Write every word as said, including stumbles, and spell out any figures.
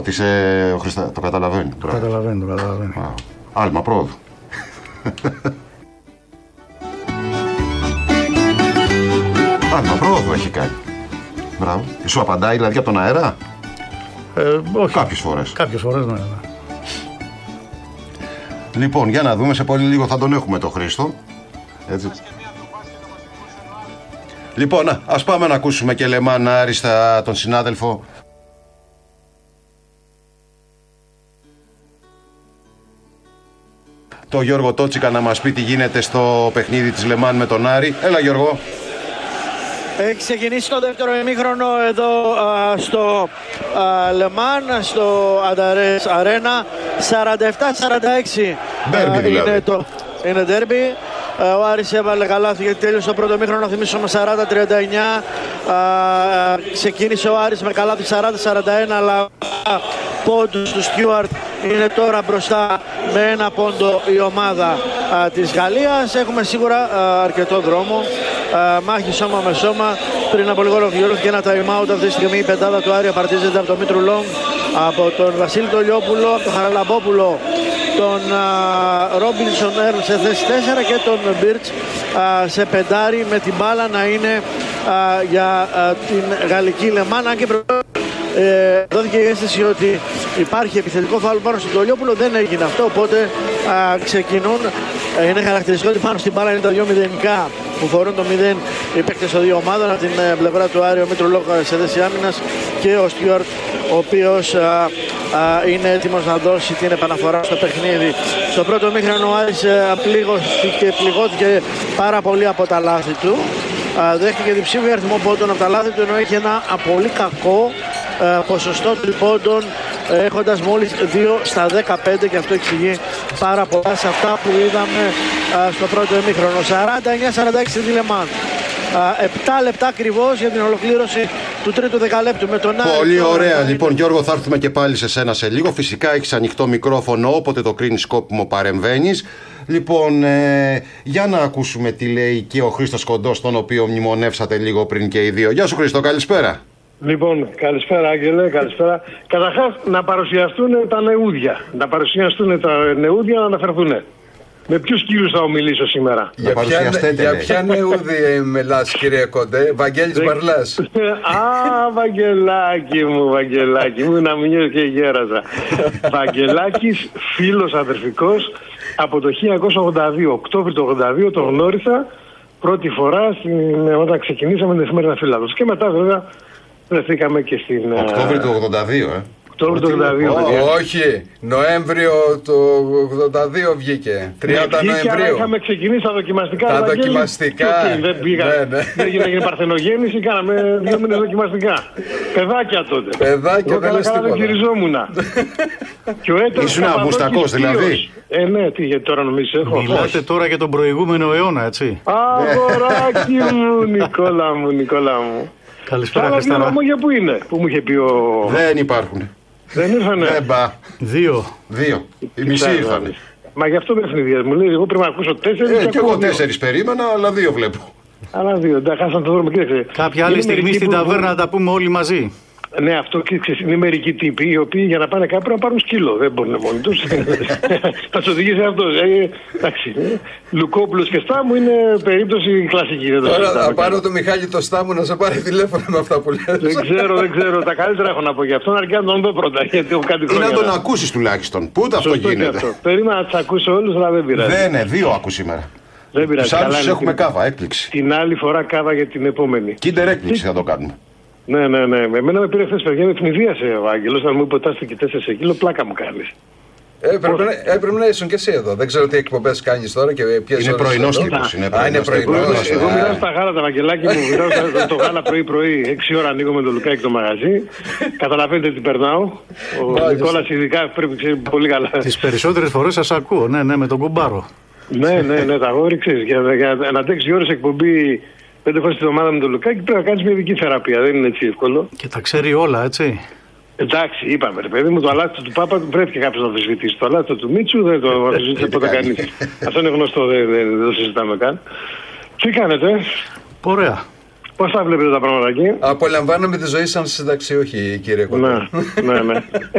Ότι είσαι ο Χριστα... Το καταλαβαίνει. Το καταλαβαίνει, το καταλαβαίνει. Α, άλμα πρόοδου. Άλμα πρόοδου έχει κάνει. Μπράβο. Σου απαντάει δηλαδή από τον αέρα. Ε, όχι. Κάποιες φορές. Κάποιες φορές, ναι, ναι. Λοιπόν, για να δούμε, σε πολύ λίγο θα τον έχουμε τον Χρήστο. Έτσι. Λοιπόν, να, ας πάμε να ακούσουμε και Λεμάν άριστα τον συνάδελφο. Το Γιώργο Τότσικα να μας πει τι γίνεται στο παιχνίδι της Λεμάν με τον Άρη. Έλα Γιώργο. Έχει ξεκινήσει το δεύτερο ημίχρονο εδώ α, στο Λεμάν, στο Ανταρές Αρένα. σαράντα επτά σαράντα έξι Ντέρμπι δηλαδή. Είναι το είναι ντέρμπι. Ο Άρης έβαλε καλάθι γιατί τέλειωσε το πρώτο μήχρονο, να θυμίσουμε σαράντα τριάντα εννιά. Ξεκίνησε ο Άρης με καλάθι σαράντα σαράντα ένα, αλλά πόντους του Στιούαρτ. Είναι τώρα μπροστά με ένα πόντο η ομάδα α, της Γαλλίας. Έχουμε σίγουρα α, αρκετό δρόμο. Α, μάχη σώμα με σώμα. Πριν από λίγο ολοκληρώθηκε ένα time out. Αυτή τη στιγμή η πεντάδα του Άρη απαρτίζεται από τον Μήτρου Λόγκ, από τον Βασίλη Τολιόπουλο, από τον Χαραλαμπόπουλο, τον Ρόμπινσον Έρλ σε θέση τέσσερα και τον Μπίρτς σε πεντάρι, με την μπάλα να είναι α, για α, την γαλλική Λεμάν. Αν και ε, δόθηκε η αίσθηση ότι υπάρχει επιθετικό φάουλ πάνω στον Τολιόπουλο, δεν έγινε αυτό, οπότε α, ξεκινούν. Ε, είναι χαρακτηριστικό ότι πάνω στην μπάλα είναι τα δύο μηδενικά που φορούν το μηδέν οι παίκτες των δύο ομάδων. Από την ε, πλευρά του Άρη ο Μήτρου Λόγκ σε θέση άμυνας και ο Στιούαρτ, ο οποίος α, α, είναι έτοιμος να δώσει την επαναφορά στο παιχνίδι. Στο πρώτο μήχρονο ο Άρης πληγώθηκε, πληγώθηκε πάρα πολύ από τα λάθη του. Α, δέχτηκε διψήφιο αριθμό πόντων από τα λάθη του, ενώ είχε ένα α, πολύ κακό α, ποσοστό τριπώντων, έχοντας μόλις δύο στα δεκαπέντε, και αυτό εξηγεί πάρα πολλά σε αυτά που είδαμε α, στο πρώτο ημίχρονο. σαράντα εννιά σαράντα έξι στη Λεμάν. επτά λεπτά ακριβώς για την ολοκλήρωση του τρίτου δεκαλέπτου με τον Άρη. Πολύ ωραία. Λοιπόν, Γιώργο, θα έρθουμε και πάλι σε σένα σε λίγο. Φυσικά έχεις ανοιχτό μικρόφωνο, όποτε το κρίνεις σκόπιμο παρεμβαίνεις. Λοιπόν, ε, για να ακούσουμε τι λέει και ο Χρήστος Κοντός, τον οποίο μνημονεύσατε λίγο πριν και οι δύο. Γεια σου Χρήστο, καλησπέρα. Λοιπόν, καλησπέρα Άγγελε, καλησπέρα. Καταρχάς να παρουσιαστούν τα νεούδια. Να παρουσιαστούν τα νεούδια να αναφερθούν. Με ποιους κύριους θα ομιλήσω σήμερα? Για ποια, για ποια νεούδη μιλάς κύριε Κοντέ? Βαγγέλης Μπαρλάς. Α, Βαγγελάκι μου, Βαγγελάκι μου, να μην νιώθει και γέραζα. Βαγγελάκης, φίλος αδερφικός, από το χίλια εννιακόσια ογδόντα δύο, Οκτώβριο του ογδόντα δύο το γνώρισα πρώτη φορά στην, όταν ξεκινήσαμε την εφημερίδα Φύλαδος. Και μετά βέβαια βρεθήκαμε και στην... Οκτώβριο του ογδόντα δύο, ε. Οκτώβριο του ογδόντα δύο. Ό, όχι, Νοέμβριο του ογδόντα δύο βγήκε. τριάντα Νοεμβρίου. Είχαμε ξεκινήσει τα δοκιμαστικά. Τα δοκιμαστικά. Okay, δεν πήγα. Ναι, ναι. Δεν έγινε παρθενογέννηση, κάναμε δύο μήνες δοκιμαστικά. Παιδάκια τότε. Παιδάκια, δεν λες τίποτα. Δεν γυριζόμουν. Ήσουν αμουστακός δηλαδή. Ε, ναι, τι, γιατί τώρα νομίζεις έχω. Μιλάτε τώρα για τον προηγούμενο αιώνα, έτσι. Αγοράκι μου, Νικόλα μου, Νικόλα μου. Καλησπέρα, Χριστάρα. Τα λόγια που είναι, που μου είχε πει ο... Δεν υπάρχουν. Δεν ήρθανε. Δεν πά. Δύο. Δύο. Οι μισοί ήρθανε. Μα γι' αυτό δεν ευνηδιάζει. Μου λέει, εγώ πρέπει να ακούσω τέσσερις. Ε, και εγώ τέσσερις περίμενα, αλλά δύο βλέπω. Αλλά δύο, εντάξει, χάσαμε το δρόμο. Κοίταξε. Κάποια άλλη στιγμή στην ταβέρνα να τα πούμε όλοι μαζί. Ναι, αυτό ξέρεις, είναι μερικοί τύποι οι οποίοι για να πάνε κάπου να πάρουν σκύλο. Δεν μπορούν μόνοι τους. Θα σου οδηγήσει αυτό. Ε, εντάξει. Λουκόπουλος και Στάμου είναι περίπτωση κλασική. Τώρα θα πάρω το Μιχάλη το Στάμου να σε πάρει τηλέφωνο με αυτά που λες. Δεν ξέρω, δεν ξέρω. Τα καλύτερα έχω να πω για αυτόν, αρκεί να τον δω πρώτα. Γιατί έχω κάτι χρόνια. Ή να τον ακούσεις τουλάχιστον. Πού αυτό γίνεται. Περίμενα να τους ακούσω όλους, αλλά δεν πειράζει. Δεν είναι, δύο ακούς σήμερα. Δεν πειράζει. Τους άλλους έχουμε κάβα, έκπληξη. Την άλλη φορά κάβα για την επόμενη. Κίντερ έκπληξη θα το κάνουμε. Ναι, ναι, ναι. Εμένα με πήρε χθες παιδιά, με ευνηδίασε ο Άγγελος, να μου είπε ότι και τέσσερα κιλό, πλάκα μου κάνεις. Ε, πρέπει, να, έπρεπε να ήσουν και εσύ εδώ. Δεν ξέρω τι εκπομπές κάνεις τώρα και ποιες είναι πρωινός τύπος. Είναι πρωινός τύπος. Εγώ μοιράζω τα γάλα, τα Βαγγελάκη μου, μοιράζω το γάλα πρωί-πρωί. έξι ώρα ανοίγω με το Λουκάκι το μαγαζί. Καταλαβαίνετε τι περνάω. Ο Νικόλας ειδικά πρέπει να ξέρει πολύ καλά. Τις περισσότερες φορές σας ακούω, ναι, ναι, με τον κουμπάρο. Ναι, ναι, ναι, τα αγόρι ξέρεις. Για να αντέξεις δύο ώρες εκπομπή πέντε φορές την εβδομάδα με το Λουκάκι πρέπει να κάνεις μια ειδική θεραπεία. Δεν είναι έτσι εύκολο. Και τα ξέρει όλα, έτσι. Εντάξει, είπαμε ρε παιδί μου, το αλάτι του Πάπα βρέθηκε κάποιος να αμφισβητήσει. Το αλάτι του Μίτσου δεν το αμφισβητήσει ποτέ κανείς. Αυτό είναι γνωστό, δεν, δεν, δεν το συζητάμε καν. Τι κάνετε? Ωραία. Πώς τα βλέπετε τα πράγματα εκεί? Απολαμβάνομαι τη ζωή σαν συνταξιούχοι, κύριε Κοντέ. Ναι, ναι, ναι.